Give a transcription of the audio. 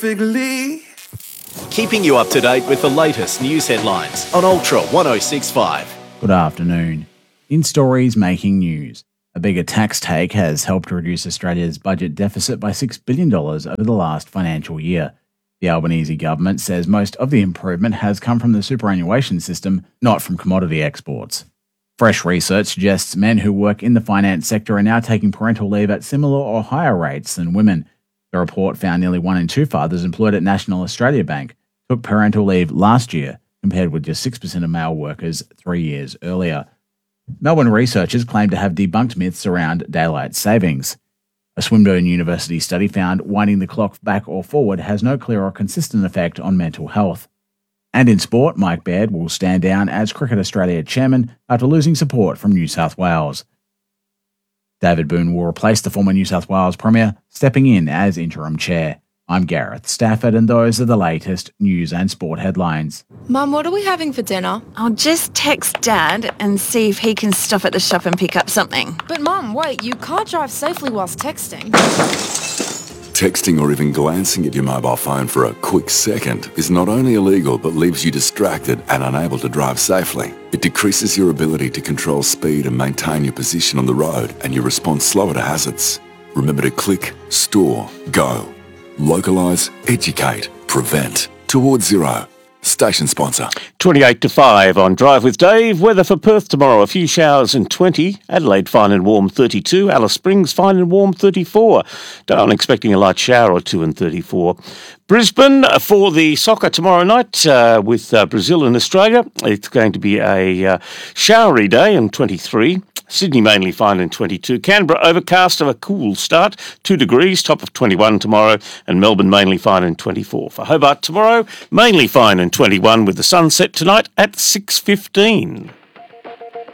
Perfectly. Keeping you up to date with the latest news headlines on Ultra 1065. Good afternoon. In stories making news, a bigger tax take has helped reduce Australia's budget deficit by $6 billion over the last financial year. The Albanese government says most of the improvement has come from the superannuation system, not from commodity exports. Fresh research suggests men who work in the finance sector are now taking parental leave at similar or higher rates than women. The report found nearly 1 in 2 fathers employed at National Australia Bank took parental leave last year, compared with just 6% of male workers 3 years earlier. Melbourne researchers claim to have debunked myths around daylight savings. A Swinburne University study found winding the clock back or forward has no clear or consistent effect on mental health. And in sport, Mike Baird will stand down as Cricket Australia chairman after losing support from New South Wales. David Boone will replace the former New South Wales Premier, stepping in as interim chair. I'm Gareth Stafford, and those are the latest news and sport headlines. Mum, what are we having for dinner? I'll just text Dad and see if he can stop at the shop and pick up something. But Mum, wait, you can't drive safely whilst texting. Texting or even glancing at your mobile phone for a quick second is not only illegal but leaves you distracted and unable to drive safely. It decreases your ability to control speed and maintain your position on the road, and you respond slower to hazards. Remember to click, store, go. Localise, educate, prevent. Towards Zero. Station sponsor. 28 to 5 on Drive with Dave. Weather for Perth tomorrow, a few showers and 20. Adelaide fine and warm 32. Alice Springs fine and warm 34. Darwin expecting a light shower or 2 and 34. Brisbane for the soccer tomorrow night with Brazil and Australia. It's going to be a showery day and 23. Sydney mainly fine and 22. Canberra overcast of a cool start, 2 degrees, top of 21 tomorrow, and Melbourne mainly fine and 24. For Hobart tomorrow, mainly fine and 21 with the sunset tonight at 6:15.